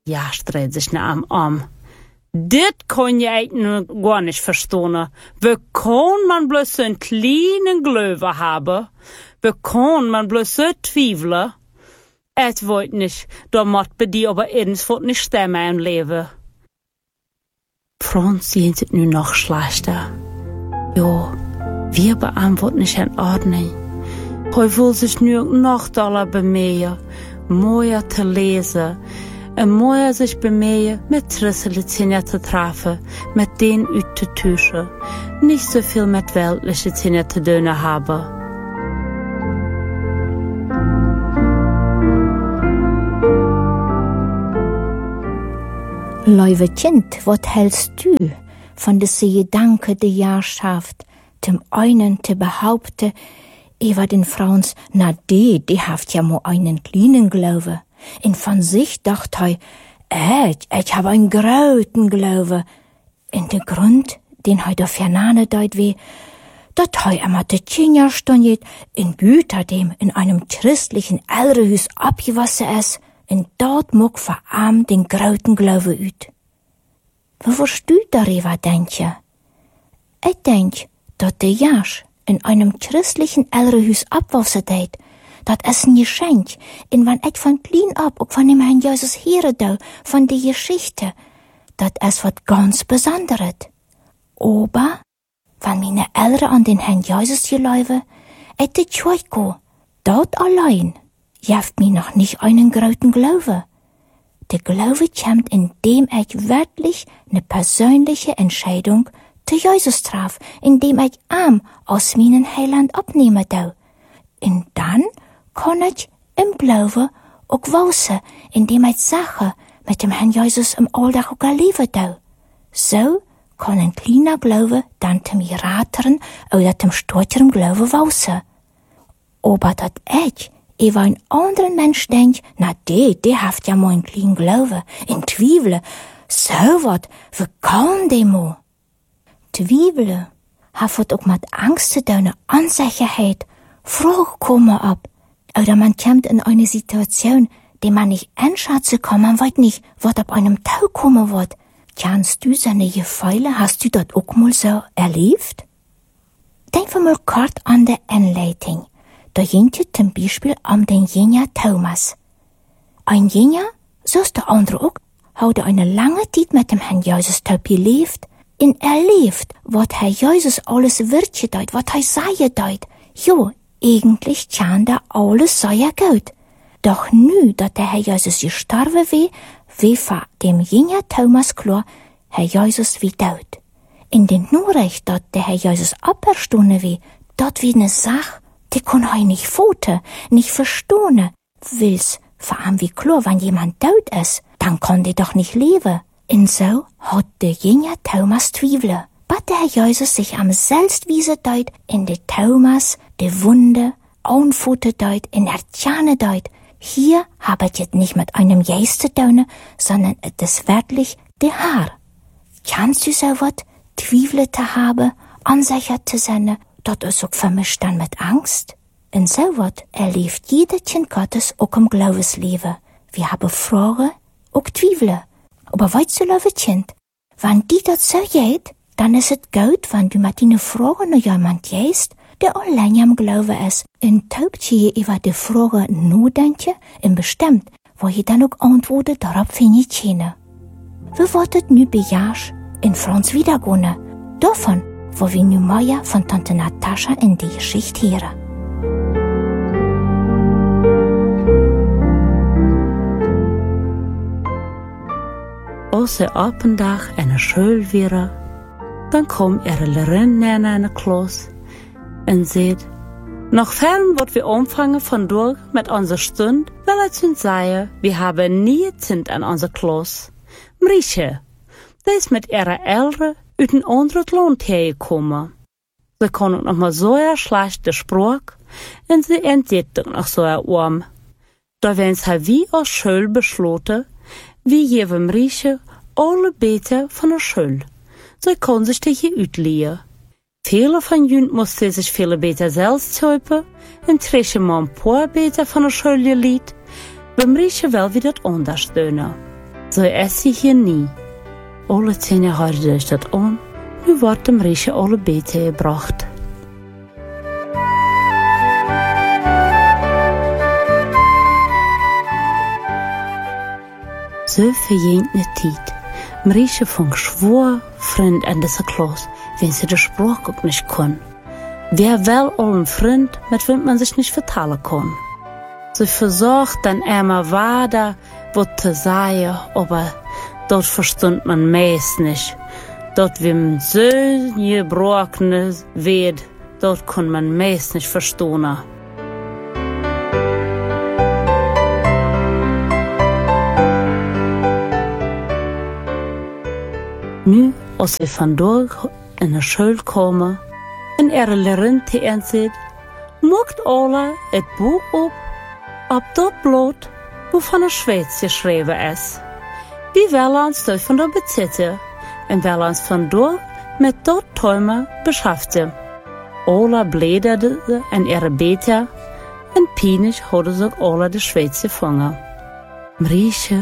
Ja, dreht sich nach am Arm. Dit kann je eigentlich gar nicht verstehen. Wie kann man bloß so einen kleinen Glaube haben? Wie kann man bloß so zweifeln? Ich weiß nicht, da macht bei dir aber eins wird nicht stimmen im Leben. Franz sieht es nun noch schlechter. Ja, wir beantworten nicht in Ordnung. Hij wil sich nu noch doller bemühen, mooier te lezen en mooier sich bemühen, mit Trüsselzähne zu treffen, mit denen uit te tuschen, nicht so viel mit weltliche Zähne zu tun haben. Lieve Kind, was hältst du von diese Gedanke der Jahrschaft, dem einen zu behaupten, über den Frauens, na die haft ja mo einen kleinen Glaube. Und von sich dacht ich hab einen großen Glaube. Und der Grund, den da fernane deut wie, dat immer de Tschinja stonjet, in Güter dem in einem christlichen Elrehus abgewassen es, und dort muck verarm den großen Glaube üt. Wo wirst du darüber denken? Ich denk, dat der Jasch in einem christlichen Elrehus abwassen deit, dat es ein Geschenk, in wann ich von klein ab, auch von dem Herrn Jesus höre da, von der Geschichte, dat es wat ganz Besonderes. Aber, wenn meine Eltern an den Herrn Jesus geläufe, et de Tschweiko, dort allein, jeft mir noch nicht einen großen Glaube. Der Glaube kommt, indem ich wirklich eine persönliche Entscheidung zu Jesus traf, indem ich Arm aus meinen Heiland abnehmen dau. Und dann kann ich im Glaube auch wachsen, indem ich Sachen mit dem Herrn Jesus im Alltag auch erleben dau. So kann ein kleiner Glaube dann zum rateren oder zum stärkeren Glaube wachsen. Aber dat ich über einen anderen Mensch denk, na die haft ja mal einen kleinen Glaube, in Zwiebeln, so wat, wie kann die mo? Zwiebeln hat auch mit Angst zu tun, Unsicherheit, Fragen kommen ab. Oder man kommt in eine Situation, die man nicht einschätzen kann, man weiß nicht, was ab einem Tag kommen wird. Kennst du seine Gefühle, hast du das auch mal so erlebt? Denk mal kurz an die Einleitung. Da ging es zum Beispiel um den Jünger Thomas. Ein Jünger, so ist der andere auch, hat eine lange Zeit mit dem Herrn Jesus gelebt, und erlebt, was Herr Jesus alles wird deut, was er sei deut. Jo, eigentlich kann da alles sehr gut. Doch nu, dat der Herr Jesus gestorben wie vor dem Jünger Thomas klar, Herr Jesus wie tot. In den Nachricht, dat der Herr Jesus auferstanden wie, dort wie ne Sach, die kann er nicht foten, nicht verstehen. Will's vor allem wie klar, wenn jemand tot ist, dann kann der doch nicht leben. Und so hat der Jünger Thomas Zweifel. Aber der Herr Jesus sich am selbstwiese deut, in de Thomas, de Wunde, Augenfote deut, in der Tjane deut. Hier habet jetzt nicht mit einem Geist zu tun, sondern es ist wirklich de Haar. Kannst du so wat, Zweifel zu haben, unsicher zu sein, dat ist auch vermischt dann mit Angst? Und so wat erlebt jeder Kind Gottes auch im Glaubensleben. Wir haben Fragen, auch Zweifel. Aber weißt du, liebe Kind, wenn die das so geht, dann ist es gut, wenn du mit deinen Fragen noch jemand gehst, der allein am Glauben ist. Und taugt je über die Fragen nachdenken und bestimmt, wo je dann auch Antworten darauf finden können. Wir warten nu bei Jasch in Franz wiedergehen. Davon, wo wir nu mehr von Tante Natascha in die Geschichte hören. Als er op een dag in een school weer, dan komt ihre Lehrerin in eine Klasse und sagt, noch fern wird wir anfangen von durch mit unserer Stunde, weil es uns sei, wir haben nie Kind an unserer Klasse. Mrische, die ist mit ihrer Eltern uit een ander Land hergekommen. Sie kann auch noch mal so schlecht die Sprache und sie entdeckt auch noch so arm. Da werden sie wie aus Schule beschlossen, wie jedem Rieche alle Beter von der Schule. Sie kann sich die hier uitleeren. Viele von ihnen mussten sich viele Beter selbst helfen und treffen mal ein paar Beter von der Schule geliehen. Beim Rieche will wir das anders tun. So ess sie hier nie. Alle 10 Jahre durch das an, nu wird dem Rieche alle Bete gebracht. So verjähnt ne Tijd. Marieche fang schwor Freund an dieser Klasse, wenn sie die Sprache auch nicht kann. Wer wel allen Freund, mit wem man sich nicht vertalen kann. Sie versucht dann immer weiter, was zu sagen, aber dort verstund man meist nicht. Dort, wem so gebrochen wird, dort kann man meist nicht verstehen. Nu, als sie vandaag in de school komen en leraar te hen zegt, maakt alle het boek op dat blad, waarvan een Zweeds geschreven is. Wie wel ons dat van de bezitten en wel ons vandaag met dat thema beschäftigen. Alle bläderden en beter en pijnig hadden ze alle de Zweeds gevangen. Marieche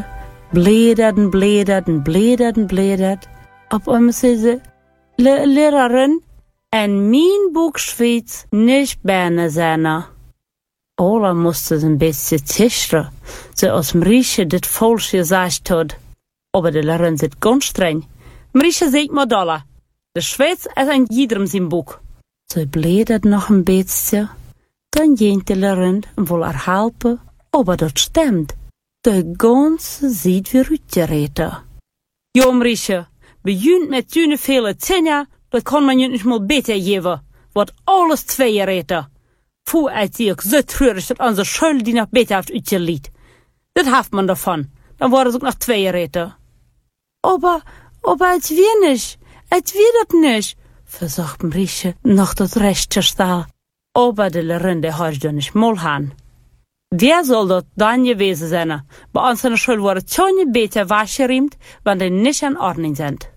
bläderden. Op einmal zei ze, Lehrerin, en mijn boek Schweiz nicht bijna zijn. Alle moesten een beetje zichteren, zoals Marieche dit falsch gezegd had. Aber de lerarin zit ganz streng. Marieche zegt maar dollar. De Schweiz is in iedereen zijn boek. Ze blädert nog een beetje. Dan ging de lerarin wil haar helpen, aber dat stimmt. De ganze ziet weer uitgereden. Jo, Marieche. Bejunt met june vele tenja, dat kan man je niet meer beter geven. Wat alles 2 reten. Voor uit die ik zo treurig dat onze school die nog beter heeft uitgeliet. Dat heeft man daarvan. Dan worden ze ook nog 2 reten. Aber het weer niet. Het weer dat niet. Verzocht Marieche nog dat recht te stellen. Aber de lerarin die had je niet mal gaan. Wer soll dat dan gewesen zijn? Bij ons in de school worden 10 beter wasgeriemt, wanneer die niet in Ordnung sind.